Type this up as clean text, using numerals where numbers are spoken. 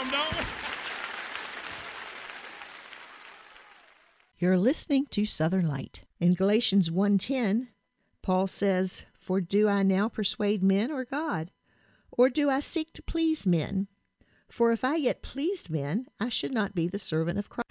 don't. You're listening to Southern Light. In Galatians 1:10, Paul says, "For do I now persuade men or God? Or do I seek to please men? For if I yet pleased men, I should not be the servant of Christ."